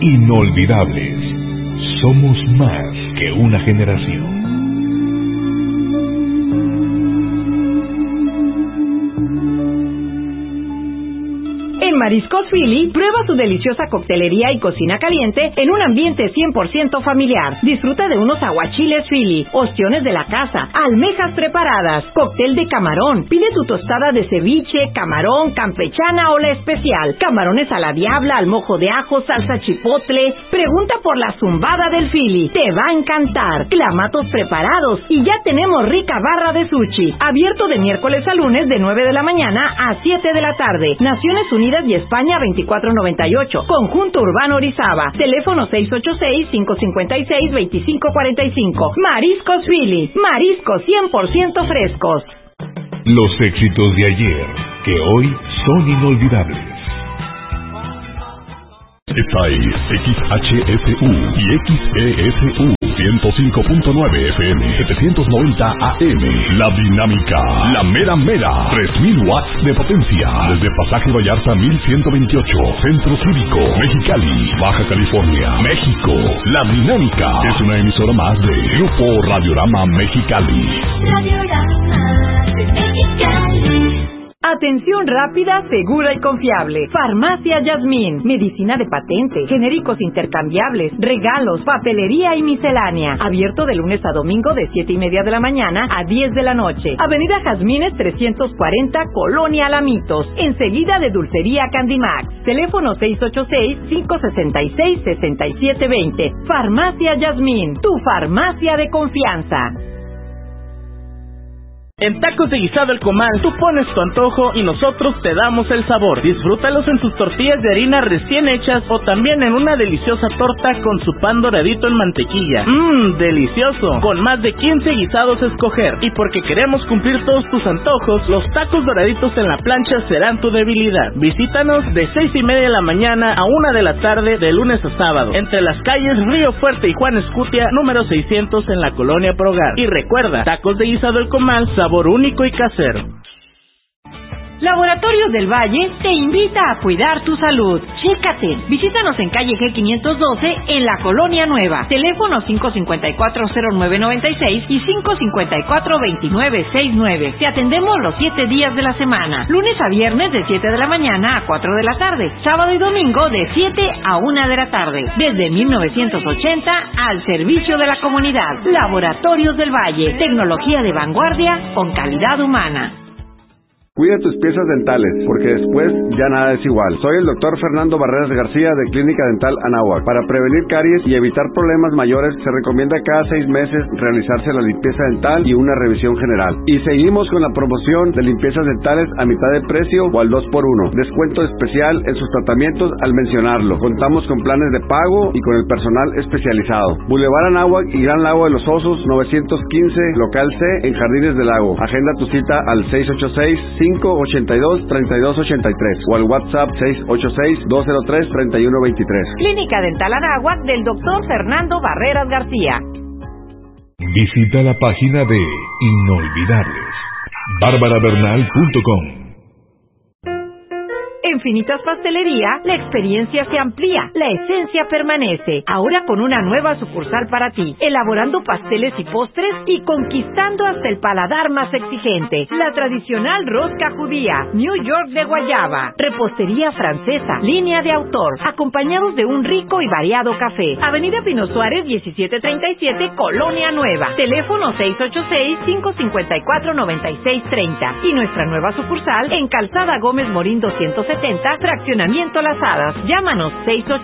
Inolvidables. Somos más que una generación. En Mariscos Philly, prueba su deliciosa coctelería y cocina caliente en un ambiente 100% familiar. Disfruta de unos aguachiles Philly, ostiones de la casa, almejas preparadas, cóctel de camarón. Pide tu tostada de ceviche, camarón, campechana o la especial. Camarones a la diabla, al mojo de ajo, salsa chipotle. Pregunta por la zumbada del Philly. Te va a encantar. Clamatos preparados y ya tenemos rica barra de sushi. Abierto de miércoles a lunes de 9 de la mañana a 7 de la tarde. Naciones Unidas y España 2498. Conjunto Urbano Orizaba. Teléfono 686-556-2545. Mariscos Philly. Mariscos 100% frescos. Los éxitos de ayer, que hoy son inolvidables. Esta es XHSU y XESU 105.9 FM, 790 AM. La Dinámica, la mera mera, 3000 watts de potencia. Desde Pasaje Vallarta 1128, Centro Cívico, Mexicali, Baja California, México. La Dinámica es una emisora más de Grupo Radiorama Mexicali. Radiorama Mexicali. Atención rápida, segura y confiable. Farmacia Yasmín. Medicina de patente, genéricos intercambiables, regalos, papelería y miscelánea. Abierto de lunes a domingo de 7:30 de la mañana a 10 de la noche. Avenida Jazmines 340, Colonia Alamitos. Enseguida de Dulcería Candimax. Teléfono 686-566-6720. Farmacia Yasmín, tu farmacia de confianza. En Tacos de Guisado El Comal, tú pones tu antojo y nosotros te damos el sabor. Disfrútalos en sus tortillas de harina recién hechas o también en una deliciosa torta con su pan doradito en mantequilla. ¡Delicioso! Con más de 15 guisados a escoger. Y porque queremos cumplir todos tus antojos, los tacos doraditos en la plancha serán tu debilidad. Visítanos de 6:30 de la mañana a 1 de la tarde de lunes a sábado. Entre las calles Río Fuerte y Juan Escutia, número 600 en la Colonia Progar. Y recuerda, Tacos de Guisado El Comal, sabor único y casero. Laboratorios del Valle te invita a cuidar tu salud. Chécate. Visítanos en calle G512 en la Colonia Nueva. Teléfono 554-0996 y 554-2969. Te atendemos los 7 días de la semana. Lunes a viernes de 7 de la mañana a 4 de la tarde. Sábado y domingo de 7 a 1 de la tarde. Desde 1980 al servicio de la comunidad. Laboratorios del Valle. Tecnología de vanguardia con calidad humana. Cuida tus piezas dentales, porque después ya nada es igual. Soy el doctor Fernando Barreras García de Clínica Dental Anáhuac. Para prevenir caries y evitar problemas mayores, se recomienda cada 6 meses realizarse la limpieza dental y una revisión general. Y seguimos con la promoción de limpiezas dentales a mitad de precio o al 2x1. Descuento especial en sus tratamientos al mencionarlo. Contamos con planes de pago y con el personal especializado. Boulevard Anáhuac y Gran Lago de los Osos, 915, local C, en Jardines del Lago. Agenda tu cita al 686-582-3283 o al WhatsApp 686-203-3123. Clínica Dental Anáhuac del doctor Fernando Barreras García. Visita la página de Inolvidables, barbarabernal.com. En Finitas Pastelería, la experiencia se amplía, la esencia permanece. Ahora con una nueva sucursal para ti, elaborando pasteles y postres y conquistando hasta el paladar más exigente. La tradicional rosca judía, New York de guayaba, repostería francesa, línea de autor, acompañados de un rico y variado café. Avenida Pino Suárez, 1737, Colonia Nueva. Teléfono 686-554-9630. Y nuestra nueva sucursal en Calzada Gómez Morín 270, Fraccionamiento Las Hadas. Llámanos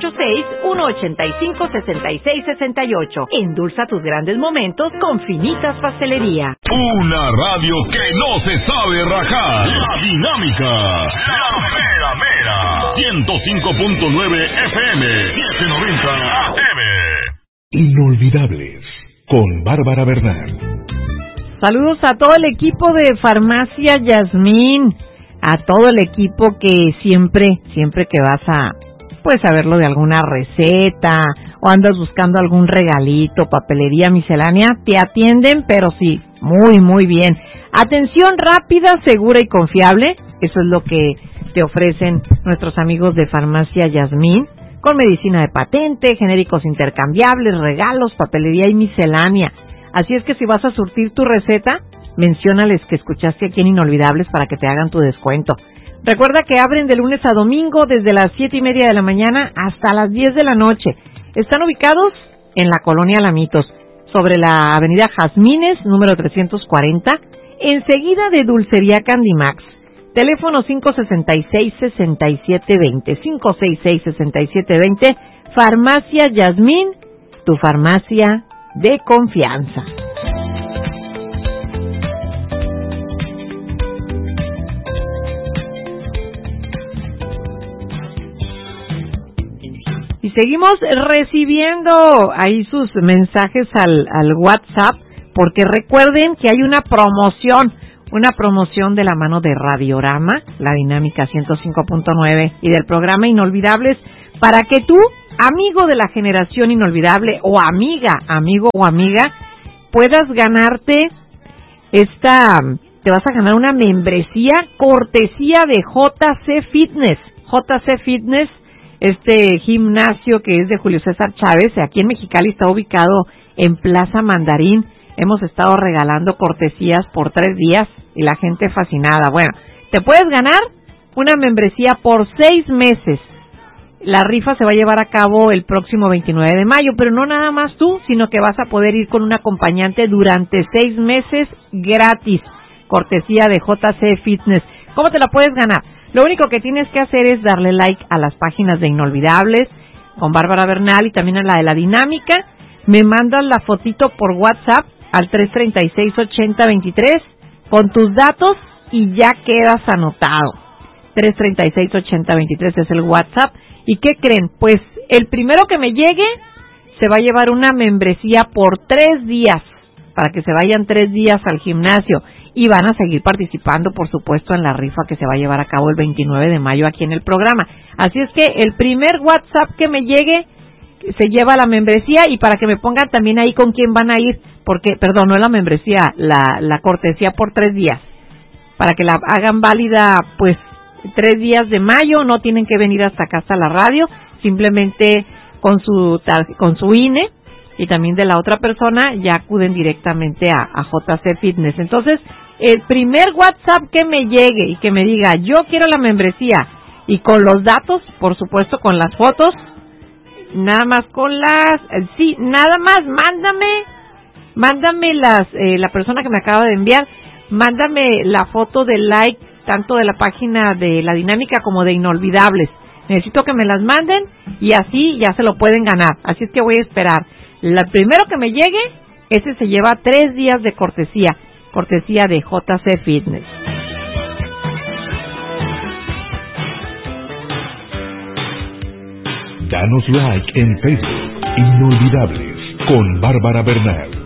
686-185-6668. Endulza tus grandes momentos con Finitas Pastelería. Una radio que no se sabe rajar. La Dinámica. La mera mera. 105.9 FM. 790 AM. Inolvidables con Bárbara Bernal. Saludos a todo el equipo de Farmacia Yasmín, a todo el equipo que siempre que vas a verlo de alguna receta o andas buscando algún regalito, papelería, miscelánea, te atienden, pero sí, muy bien. Atención rápida, segura y confiable, eso es lo que te ofrecen nuestros amigos de Farmacia Yasmín, con medicina de patente, genéricos intercambiables, regalos, papelería y miscelánea. Así es que si vas a surtir tu receta, menciónales que escuchaste aquí en Inolvidables para que te hagan tu descuento. Recuerda que abren de lunes a domingo desde las 7:30 de la mañana hasta las 10 de la noche. Están ubicados en la colonia Lamitos, sobre la avenida Jazmines, número 340, enseguida de Dulcería Candimax. Teléfono 566-6720, 566-6720, Farmacia Yasmín, tu farmacia de confianza. Y seguimos recibiendo ahí sus mensajes al WhatsApp, porque recuerden que hay una promoción de la mano de Radiorama, la Dinámica 105.9 y del programa Inolvidables, para que tú, amigo de la generación inolvidable o amigo o amiga, puedas ganarte te vas a ganar una membresía cortesía de JC Fitness. JC Fitness, este gimnasio que es de Julio César Chávez, aquí en Mexicali, está ubicado en Plaza Mandarín. Hemos estado regalando cortesías por 3 días y la gente fascinada. Bueno, te puedes ganar una membresía por 6 meses. La rifa se va a llevar a cabo el próximo 29 de mayo, pero no nada más tú, sino que vas a poder ir con un acompañante durante 6 meses gratis, cortesía de JC Fitness. ¿Cómo te la puedes ganar? Lo único que tienes que hacer es darle like a las páginas de Inolvidables, con Bárbara Bernal, y también a la de la Dinámica. Me mandas la fotito por WhatsApp al 336-8023 con tus datos y ya quedas anotado. 336-8023 es el WhatsApp. ¿Y qué creen? Pues el primero que me llegue se va a llevar una membresía por 3 días, para que se vayan 3 días al gimnasio. Y van a seguir participando, por supuesto, en la rifa que se va a llevar a cabo el 29 de mayo aquí en el programa. Así es que el primer WhatsApp que me llegue se lleva la membresía, y para que me pongan también ahí con quién van a ir, porque, perdón, no es la membresía, la cortesía por 3 días, para que la hagan válida, pues, 3 días de mayo. No tienen que venir hasta acá, hasta la radio, simplemente con su INE y también de la otra persona ya acuden directamente a JC Fitness. Entonces, el primer WhatsApp que me llegue y que me diga yo quiero la membresía, y con los datos, por supuesto, con las fotos, nada más nada más, mándame la persona que me acaba de enviar, mándame la foto del like, tanto de la página de La Dinámica como de Inolvidables. Necesito que me las manden y así ya se lo pueden ganar. Así es que voy a esperar. El primero que me llegue, ese se lleva 3 días de cortesía de JC Fitness. Danos like en Facebook, Inolvidables, con Bárbara Bernal.